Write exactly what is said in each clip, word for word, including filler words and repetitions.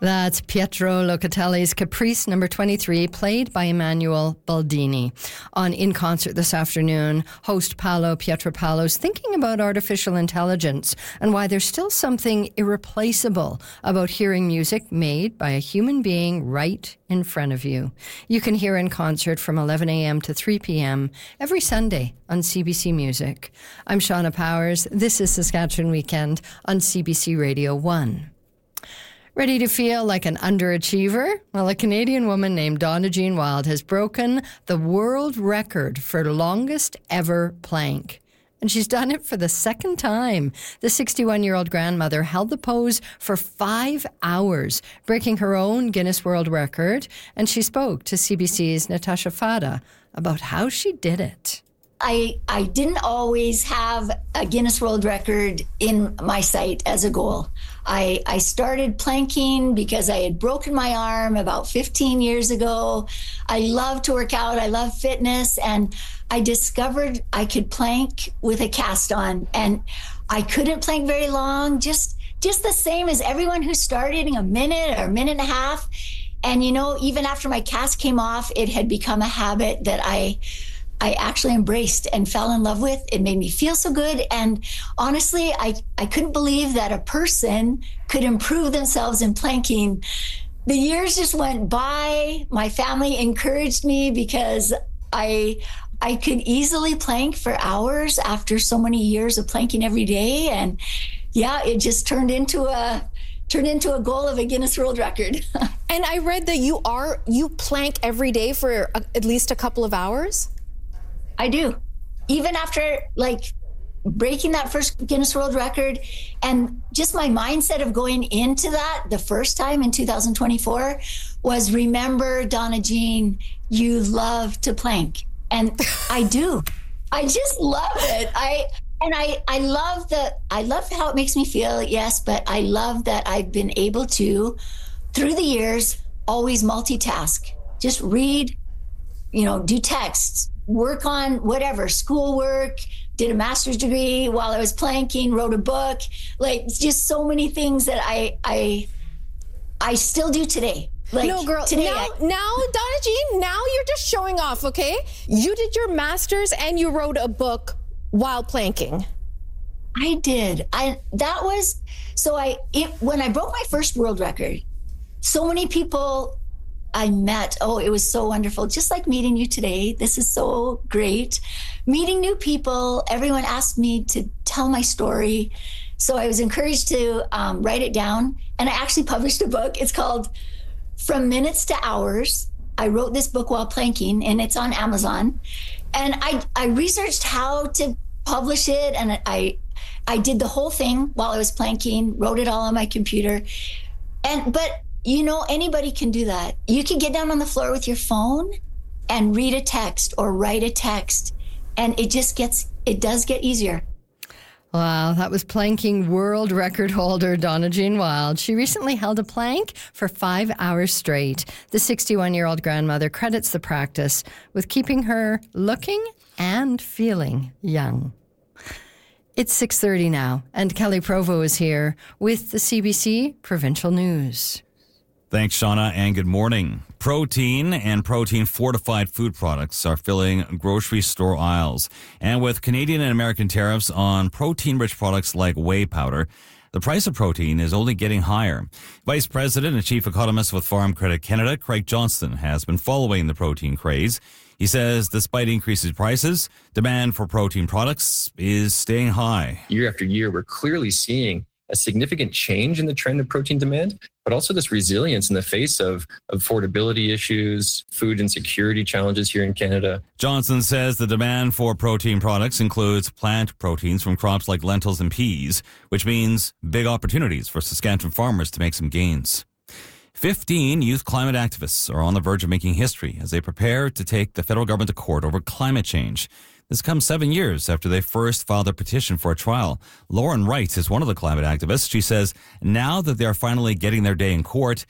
That's Pietro Locatelli's Caprice number twenty-three, played by Emmanuel Baldini. On In Concert this afternoon, host Paolo Pietropalo's thinking about artificial intelligence and why there's still something irreplaceable about hearing music made by a human being right in front of you. You can hear In Concert from eleven a.m. to three p.m. every Sunday on C B C Music. I'm Shauna Powers. This is Saskatchewan Weekend on C B C Radio one. Ready to feel like an underachiever? Well, a Canadian woman named Donna Jean Wild has broken the world record for longest ever plank. And she's done it for the second time. The sixty-one-year-old grandmother held the pose for five hours, breaking her own Guinness World Record. And she spoke to C B C's Natasha Fada about how she did it. I, I didn't always have a Guinness World Record in my sight as a goal. I, I started planking because I had broken my arm about fifteen years ago. I love to work out. I love fitness. And I discovered I could plank with a cast on. And I couldn't plank very long, just, just the same as everyone who started in a minute or a minute and a half. And, you know, even after my cast came off, it had become a habit that I... I actually embraced and fell in love with. It made me feel so good. And honestly, I, I couldn't believe that a person could improve themselves in planking. The years just went by. My family encouraged me because I I could easily plank for hours after so many years of planking every day. And yeah, it just turned into a turned into a goal of a Guinness World Record. And I read that you are you plank every day for a, at least a couple of hours? I do. Even after like breaking that first Guinness World Record and just my mindset of going into that the first time in two thousand twenty-four was, remember, Donna Jean, you love to plank. And I do. I just love it. I and I, I love the I love how it makes me feel, yes, but I love that I've been able to, through the years, always multitask. Just read, you know, do texts, work on whatever, schoolwork, did a master's degree while I was planking, wrote a book, like just so many things that I I I still do today. Like, no, girl, today now, I, now, Donna Jean, now you're just showing off, okay? You did your master's and you wrote a book while planking. I did. I that was, so I, it, when I broke my first world record, so many people I met, oh, it was so wonderful. Just like meeting you today. This is so great. Meeting new people. Everyone asked me to tell my story. So I was encouraged to um, write it down. And I actually published a book. It's called From Minutes to Hours. I wrote this book while planking, and it's on Amazon. And I, I researched how to publish it. And I, I did the whole thing while I was planking, wrote it all on my computer. And, but you know, anybody can do that. You can get down on the floor with your phone and read a text or write a text, and it just gets, it does get easier. Wow, that was planking world record holder Donna Jean Wild. She recently held a plank for five hours straight. The sixty-one-year-old grandmother credits the practice with keeping her looking and feeling young. It's six thirty now, and Kelly Provo is here with the C B C Provincial News. Thanks, Shauna, and good morning. Protein and protein-fortified food products are filling grocery store aisles. And with Canadian and American tariffs on protein-rich products like whey powder, the price of protein is only getting higher. Vice President and Chief Economist with Farm Credit Canada, Craig Johnston, has been following the protein craze. He says despite increasing prices, demand for protein products is staying high. Year after year, we're clearly seeing a significant change in the trend of protein demand, but also this resilience in the face of affordability issues, food insecurity challenges here in Canada. Johnson says the demand for protein products includes plant proteins from crops like lentils and peas, which means big opportunities for Saskatchewan farmers to make some gains. Fifteen youth climate activists are on the verge of making history as they prepare to take the federal government to court over climate change. This comes seven years after they first filed their petition for a trial. Lauren Wright is one of the climate activists. She says now that they are finally getting their day in court,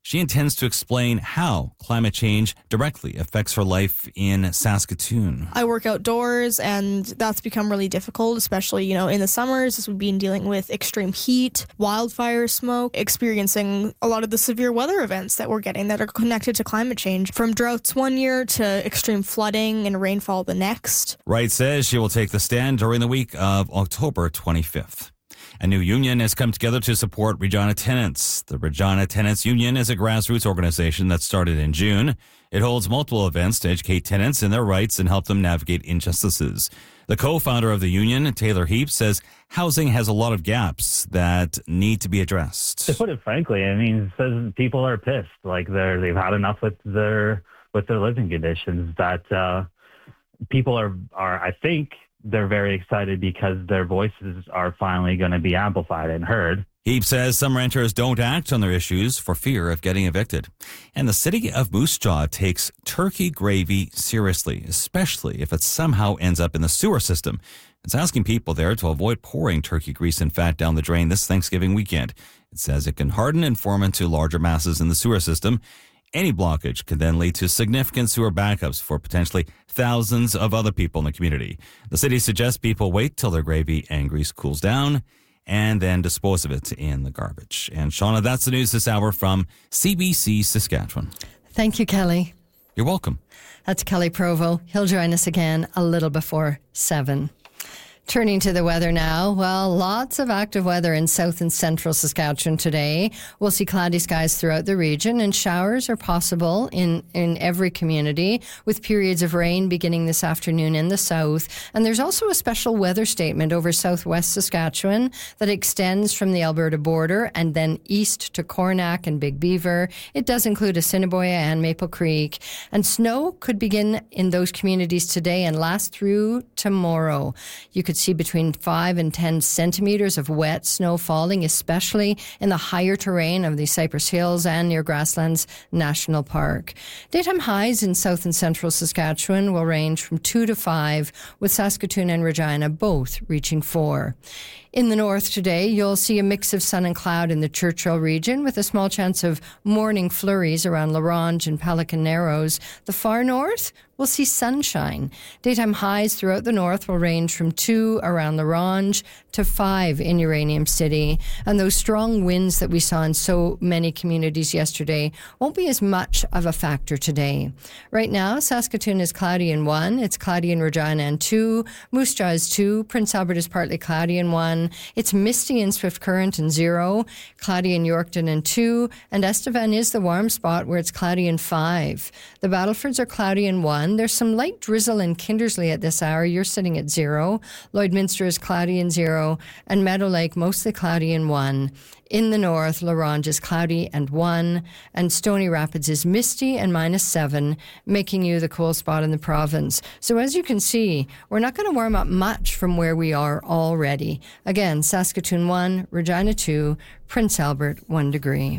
She intends to explain how climate change directly affects her life in Saskatoon. I work outdoors, and that's become really difficult, especially, you know, in the summers, as we've been dealing with extreme heat, wildfire smoke, experiencing a lot of the severe weather events that we're getting that are connected to climate change, from droughts one year to extreme flooding and rainfall the next. Wright says she will take the stand during the week of October twenty-fifth. A new union has come together to support Regina tenants. The Regina Tenants Union is a grassroots organization that started in June. It holds multiple events to educate tenants in their rights and help them navigate injustices. The co-founder of the union, Taylor Heap, says housing has a lot of gaps that need to be addressed. To put it frankly, I mean, it says people are pissed. Like they're they've had enough with their with their living conditions. That uh, people are are I think. They're very excited because their voices are finally going to be amplified and heard. Heap says some renters don't act on their issues for fear of getting evicted. And the city of Moose Jaw takes turkey gravy seriously, especially if it somehow ends up in the sewer system. It's asking people there to avoid pouring turkey grease and fat down the drain this Thanksgiving weekend. It says it can harden and form into larger masses in the sewer system. Any blockage could then lead to significant sewer backups for potentially thousands of other people in the community. The city suggests people wait till their gravy and grease cools down and then dispose of it in the garbage. And Shauna, that's the news this hour from C B C Saskatchewan. Thank you, Kelly. You're welcome. That's Kelly Provo. He'll join us again a little before seven. Turning to the weather now, well, lots of active weather in south and central Saskatchewan today. We'll see cloudy skies throughout the region, and showers are possible in, in every community, with periods of rain beginning this afternoon in the south. And there's also a special weather statement over southwest Saskatchewan that extends from the Alberta border and then east to Coronach and Big Beaver. It does include Assiniboia and Maple Creek. And snow could begin in those communities today and last through tomorrow. You could see between five and ten centimeters of wet snow falling, especially in the higher terrain of the Cypress Hills and near Grasslands National Park. Daytime highs in south and central Saskatchewan will range from two to five, with Saskatoon and Regina both reaching four. In the north today, you'll see a mix of sun and cloud in the Churchill region, with a small chance of morning flurries around La Ronge and Pelican Narrows. The far north will see sunshine. Daytime highs throughout the north will range from two around La Ronge to five in Uranium City. And those strong winds that we saw in so many communities yesterday won't be as much of a factor today. Right now, Saskatoon is cloudy in one. It's cloudy in Regina and two. Moose Jaw is two. Prince Albert is partly cloudy in one. It's misty in Swift Current and zero. Cloudy in Yorkton and two. And Estevan is the warm spot where it's cloudy in five. The Battlefords are cloudy in one. There's some light drizzle in Kindersley at this hour. You're sitting at zero. Lloydminster is cloudy in zero. And Meadow Lake mostly cloudy in one. In the north, La Ronge is cloudy and one. And Stony Rapids is misty and minus seven, making you the cool spot in the province. So as you can see, we're not going to warm up much from where we are already. Again, Saskatoon one, Regina two, Prince Albert one degree.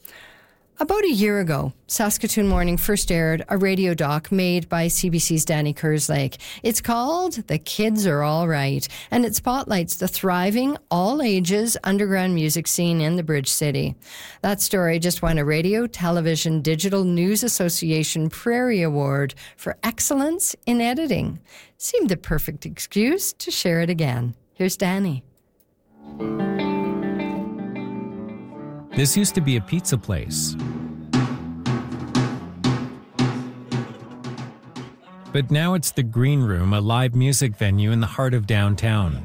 About a year ago, Saskatoon Morning first aired a radio doc made by C B C's Danny Kerslake. It's called The Kids Are All Right, and it spotlights the thriving, all-ages underground music scene in the Bridge City. That story just won a Radio Television Digital News Association Prairie Award for Excellence in Editing. Seemed the perfect excuse to share it again. Here's Danny. This used to be a pizza place. But now it's the Green Room, a live music venue in the heart of downtown.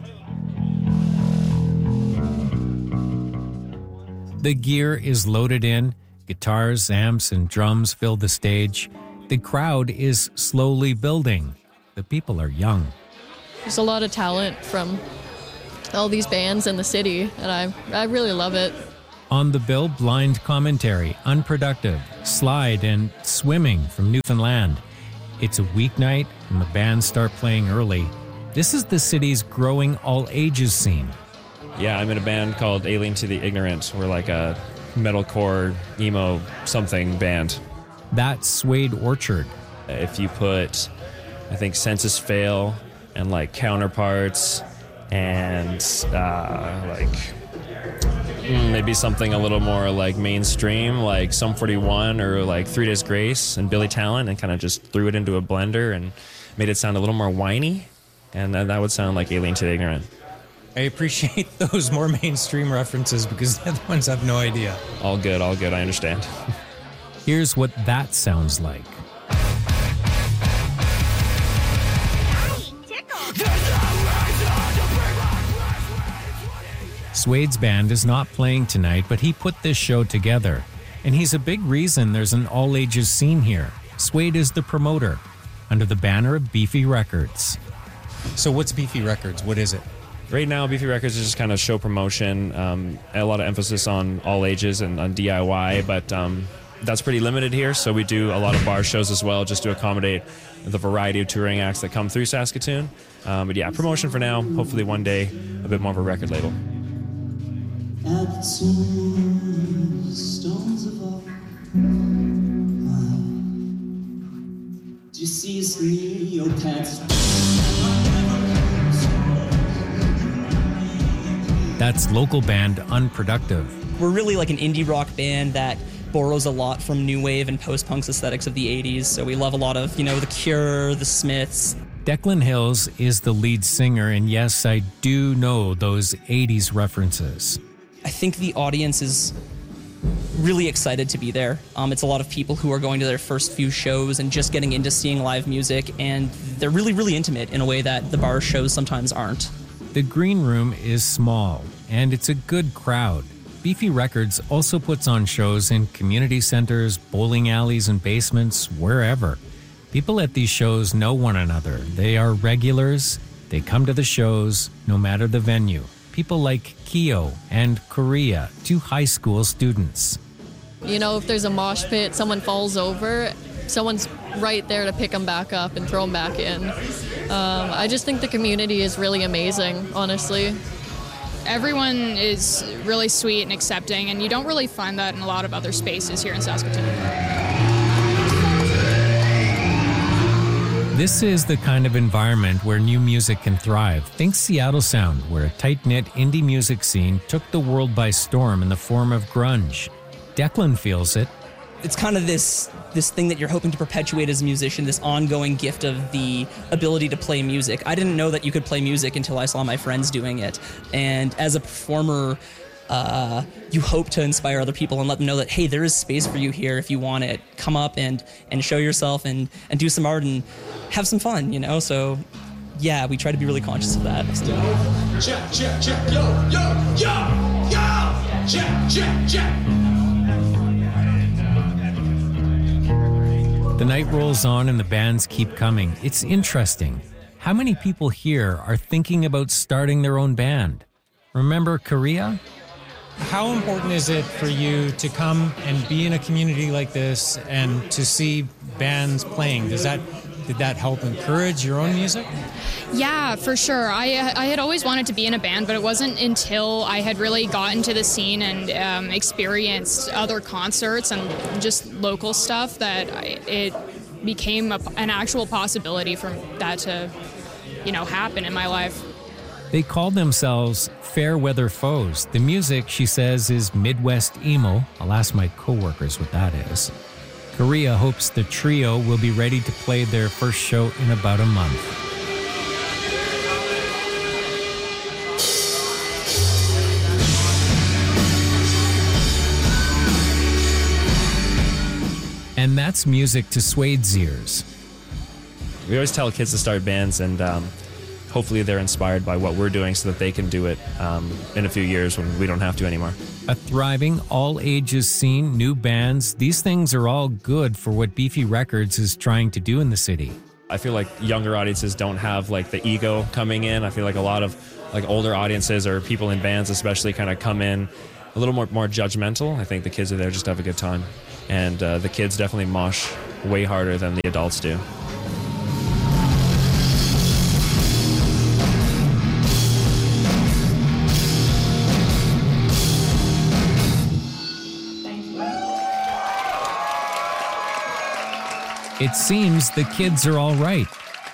The gear is loaded in. Guitars, amps, and drums fill the stage. The crowd is slowly building. The people are young. There's a lot of talent from all these bands in the city, and I, I really love it. On the bill, blind commentary, Unproductive, Slide, and Swimming from Newfoundland. It's a weeknight, and the bands start playing early. This is the city's growing all-ages scene. Yeah, I'm in a band called Alien to the Ignorant. We're like a metalcore, emo, something band. That's Suede Orchard. If you put, I think, Census Fail and like Counterparts and uh, like Mm, maybe something a little more like mainstream, like Sum forty-one or like Three Days Grace and Billy Talent, and kind of just threw it into a blender and made it sound a little more whiny, and then that would sound like Alien to the Ignorant. I appreciate those more mainstream references because the other ones have no idea. All good, all good, I understand. Here's what that sounds like. Suede's band is not playing tonight, but he put this show together. And he's a big reason there's an all-ages scene here. Suede is the promoter, under the banner of Beefy Records. So what's Beefy Records? What is it? Right now, Beefy Records is just kind of show promotion, um, a lot of emphasis on all ages and on D I Y, but um, that's pretty limited here, so we do a lot of bar shows as well just to accommodate the variety of touring acts that come through Saskatoon. Um, but yeah, promotion for now, hopefully one day a bit more of a record label. At the stones of all do you see us near your pants? That's local band Unproductive. We're really like an indie rock band that borrows a lot from new wave and post-punk aesthetics of the eighties. So we love a lot of, you know, The Cure, The Smiths. Declan Hills is the lead singer, and yes, I do know those eighties references. I think the audience is really excited to be there. Um, it's a lot of people who are going to their first few shows and just getting into seeing live music, and they're really, really intimate in a way that the bar shows sometimes aren't. The green room is small, and it's a good crowd. Beefy Records also puts on shows in community centers, bowling alleys, and basements, wherever. People at these shows know one another. They are regulars. They come to the shows, no matter the venue. People like Keo and Korea, two high school students. You know, if there's a mosh pit, someone falls over, someone's right there to pick them back up and throw them back in. Um, I just think the community is really amazing, honestly. Everyone is really sweet and accepting, and you don't really find that in a lot of other spaces here in Saskatoon. This is the kind of environment where new music can thrive. Think Seattle Sound, where a tight-knit indie music scene took the world by storm in the form of grunge. Declan feels it. It's kind of this this thing that you're hoping to perpetuate as a musician, this ongoing gift of the ability to play music. I didn't know that you could play music until I saw my friends doing it. And as a performer, uh, you hope to inspire other people and let them know that, hey, there is space for you here if you want it. Come up and, and show yourself and, and do some art and have some fun, you know? So, yeah, we try to be really conscious of that. Check, check, check, yo, yo, yo, yo! Check, check, check! The night rolls on and the bands keep coming. It's interesting. How many people here are thinking about starting their own band? Remember Korea? How important is it for you to come and be in a community like this and to see bands playing? Does that did that help encourage your own music? Yeah, for sure. I I had always wanted to be in a band, but it wasn't until I had really gotten to the scene and um, experienced other concerts and just local stuff that I, it became a, an actual possibility for that to, you know, happen in my life. They call themselves Fairweather Foes. The music, she says, is Midwest emo. I'll ask my coworkers what that is. Korea hopes the trio will be ready to play their first show in about a month. And that's music to Suede's ears. We always tell kids to start bands, and um, hopefully they're inspired by what we're doing so that they can do it um, in a few years when we don't have to anymore. A thriving, all-ages scene, new bands, these things are all good for what Beefy Records is trying to do in the city. I feel like younger audiences don't have like the ego coming in. I feel like a lot of like older audiences or people in bands especially kind of come in a little more, more judgmental. I think the kids are there just to have a good time. And uh, the kids definitely mosh way harder than the adults do. It seems the kids are all right.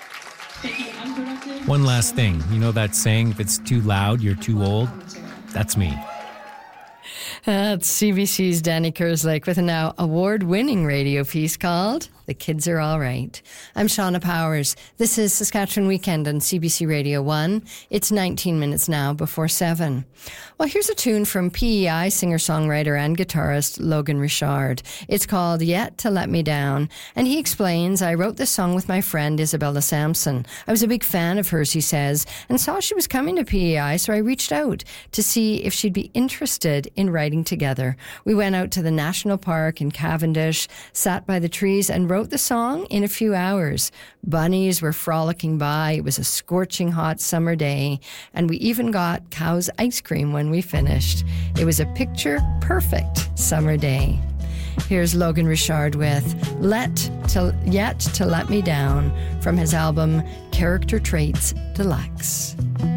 One last thing, you know that saying, if it's too loud, you're too old? That's me. That's C B C's Danny Kerslake with a now award-winning radio piece called The Kids Are All Right. I'm Shauna Powers. This is Saskatchewan Weekend on C B C Radio one. It's nineteen minutes now before seven. Well, here's a tune from P E I singer-songwriter and guitarist Logan Richard. It's called Yet to Let Me Down, and he explains, I wrote this song with my friend Isabella Sampson. I was a big fan of hers, he says, and saw she was coming to P E I, so I reached out to see if she'd be interested in writing together. We went out to the National Park in Cavendish, sat by the trees, and wrote the song in a few hours. Bunnies were frolicking by. It was a scorching hot summer day, and we even got Cow's ice cream when we finished. It was a picture-perfect summer day. Here's Logan Richard with Let to, Yet to Let Me Down from his album Character Traits Deluxe.